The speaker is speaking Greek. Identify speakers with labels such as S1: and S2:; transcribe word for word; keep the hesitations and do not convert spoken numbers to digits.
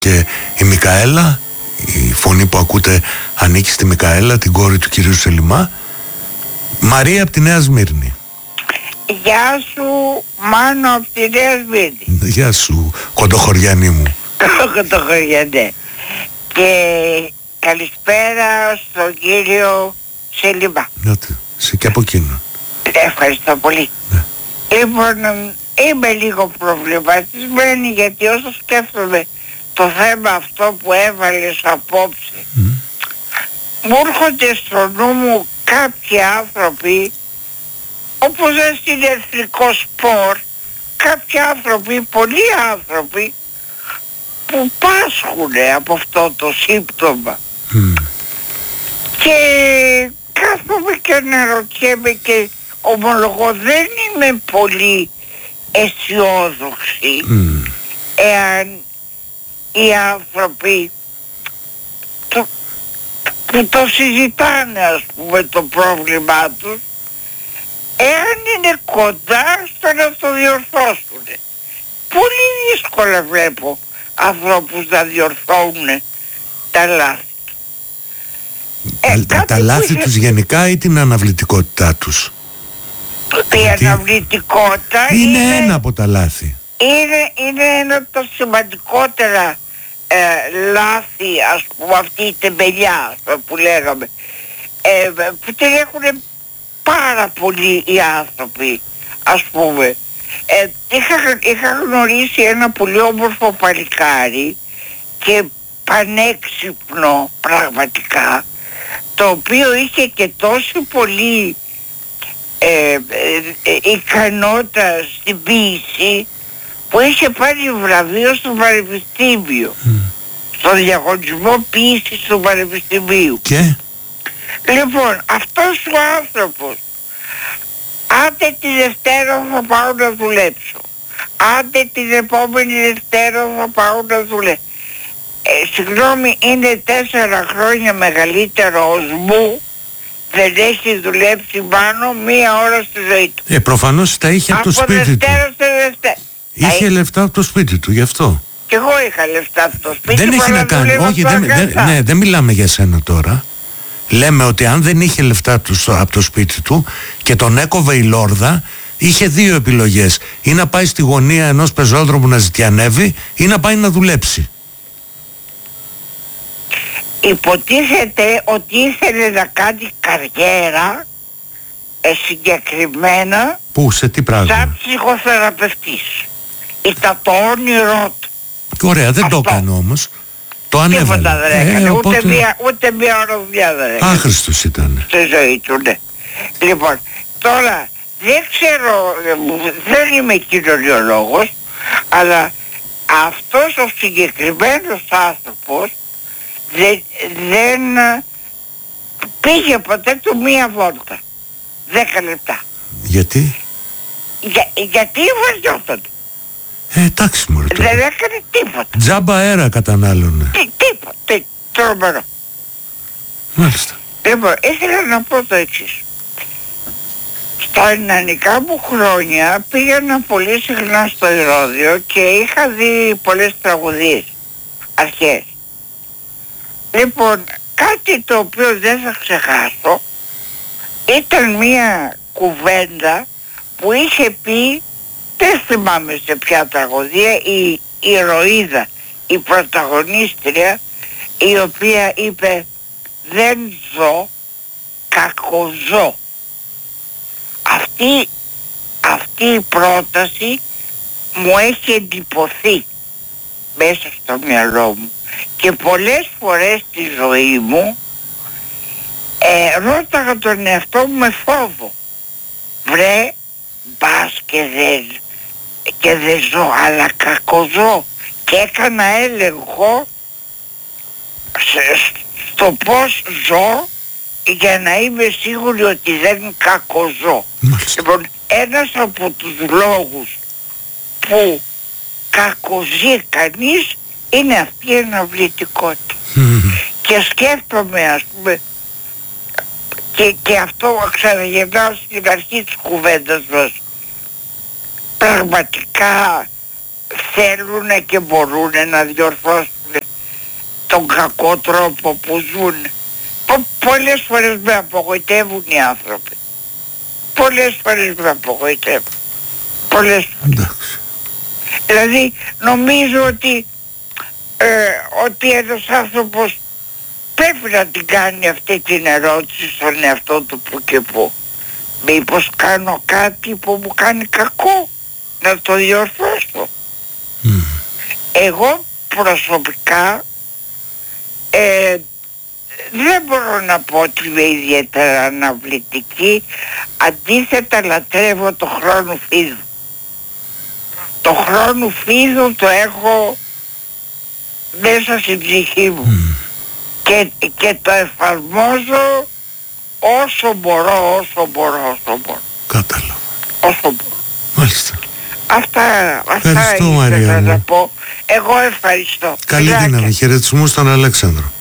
S1: Και η Μικαέλα, η φωνή που ακούτε ανήκει στη Μικαέλα, την κόρη του κυρίου Σελιμά. Μαρία από τη Νέα Σμύρνη.
S2: Γεια σου Μάνο από τη Νέα Σμύρνη.
S1: Γεια σου κοντοχωριανή μου.
S2: Κοντοχωριανέ. Και καλησπέρα στον κύριο Σελιμά.
S1: Σε και από εκείνον.
S2: Ευχαριστώ πολύ.
S1: Ναι.
S2: Λοιπόν, είμαι λίγο προβληματισμένη, γιατί όσο σκέφτομαι το θέμα αυτό που έβαλες απόψε, mm. μου έρχονται στο νου μου κάποιοι άνθρωποι, όπως δεν είναι εθνικό σπορ, κάποιοι άνθρωποι, πολλοί άνθρωποι που πάσχουν από αυτό το σύμπτωμα. Mm. Και κάθομαι και αναρωτιέμαι και ομολογώ δεν είμαι πολύ αισιόδοξη mm. εάν οι άνθρωποι το, που το συζητάνε, ας πούμε, το πρόβλημά τους, εάν είναι κοντά στο να το διορθώσουν. Πολύ δύσκολα βλέπω ανθρώπους να διορθώνουν τα λάθη.
S1: Ε, τα τα λάθη είχε... τους γενικά ή την αναβλητικότητά τους?
S2: Η γιατί αναβλητικότητα
S1: είναι, είναι ένα από τα λάθη.
S2: Είναι, είναι ένα από τα σημαντικότερα ε, λάθη, ας πούμε, αυτή η τεμπελιά που λέγαμε, ε, που την έχουν πάρα πολλοί οι άνθρωποι, ας πούμε. Ε, είχα, είχα γνωρίσει ένα πολύ όμορφο παλικάρι και πανέξυπνο πραγματικά, το οποίο είχε και τόσο πολύ ε, ε, ε, ικανότητα στην ποίηση, που είχε πάρει βραβείο στο πανεπιστήμιο, mm. στο διαγωνισμό ποίησης του πανεπιστημίου.
S1: Και
S2: λοιπόν, αυτός ο άνθρωπος, άντε τη Δευτέρα θα πάω να δουλέψω, άντε την επόμενη Δευτέρα θα πάω να δουλέψω. Ε, συγγνώμη, είναι τέσσερα χρόνια μεγαλύτερος μου, δεν έχει δουλέψει πάνω μία ώρα στη ζωή του.
S1: Ε, προφανώς τα είχε από το σπίτι του.
S2: Από Δευτέρα σε Δευτέρα.
S1: Είχε λεφτά από το σπίτι του, γι' αυτό.
S2: Κι εγώ είχα λεφτά από το σπίτι.
S1: Δεν έχει να κάνει. Όχι, δεν, δεν, ναι, δεν μιλάμε για σένα τώρα. Λέμε ότι αν δεν είχε λεφτά του στο, από το σπίτι του και τον έκοβε η Λόρδα, είχε δύο επιλογές. Ή να πάει στη γωνία ενός πεζόδρομου να ζητιανεύει, ή να πάει να δουλέψει.
S2: Υποτίθεται ότι ήθελε να κάνει καριέρα ε, συγκεκριμένα.
S1: Πού, σε τι πράγμα?
S2: Σαν ψυχοθεραπευτής. Ήταν το όνειρό του.
S1: Ωραία, δεν αυτό το έκανε όμως. Το ανέβαλε.
S2: Τίποτα δεν έκανε,
S1: ε,
S2: ούτε,
S1: οπότε...
S2: μία, ούτε μία ώρα δουλειά δεν έκανε.
S1: Άχρηστος ήταν.
S2: Στη ζωή του, ναι. Λοιπόν, τώρα δεν ξέρω, δεν είμαι κοινωνιολόγος, αλλά αυτός ο συγκεκριμένος άνθρωπος δεν, δεν πήγε ποτέ του μία βόλτα. Δέκα λεπτά.
S1: Γιατί?
S2: Για, γιατί βαριόταν.
S1: Ε, εντάξει μωρέ.
S2: Δεν έκανε τίποτα.
S1: Τζάμπα αέρα κατανάλωνε.
S2: Τι, τίποτα, τι, τρομερό.
S1: Μάλιστα.
S2: Λοιπόν, ήθελα να πω το εξής. Στα ελληνικά μου χρόνια πήγαινα πολύ συχνά στο Ηρώδειο και είχα δει πολλές τραγουδίες αρχές. Λοιπόν, κάτι το οποίο δεν θα ξεχάσω ήταν μία κουβέντα που είχε πει, δεν θυμάμαι σε ποια τραγωδία, η ηρωίδα, η πρωταγωνίστρια, η οποία είπε «Δεν ζω, κακοζώ». Αυτή, αυτή η πρόταση μου έχει εντυπωθεί μέσα στο μυαλό μου και πολλές φορές στη ζωή μου ε, ρώταγα τον εαυτό μου με φόβο, βρε μπας και δεν και δεν ζω, αλλά κακοζώ, και έκανα έλεγχο σε, στο πως ζω για να είμαι σίγουρη ότι δεν κακοζώ. Λοιπόν, ένας από τους λόγους που κακοζεί κανείς είναι αυτή η αναβλητικότητα. Mm. Και σκέφτομαι, ας πούμε, και, και αυτό ξαναγυρνάω στην αρχή της κουβέντας μας, πραγματικά θέλουν και μπορούν να διορθώσουν τον κακό τρόπο που ζουν. Πο, πολλές φορές με απογοητεύουν οι άνθρωποι. Πολλές φορές με απογοητεύουν. Πολλές φορές. Δηλαδή νομίζω ότι ε, ότι ένας άνθρωπος πρέπει να την κάνει αυτή την ερώτηση στον εαυτό του που και που. Μήπως κάνω κάτι που μου κάνει κακό, να το διορθώσω. Mm. Εγώ προσωπικά ε, δεν μπορώ να πω ότι είμαι ιδιαίτερα αναβλητική, αντίθετα λατρεύω το χρόνο φίδου. Το χρόνο φίδου το έχω μέσα στην ψυχή μου mm. και, και το εφαρμόζω όσο μπορώ, όσο μπορώ, όσο μπορώ.
S1: Κατάλαβα.
S2: Όσο μπορώ.
S1: Μάλιστα.
S2: Αυτά, αυτά
S1: ευχαριστώ,
S2: ήθελα
S1: Μαρία
S2: να πω. Εγώ ευχαριστώ.
S1: Καλή δύναμη. Χαιρετισμούς στον Αλέξανδρο.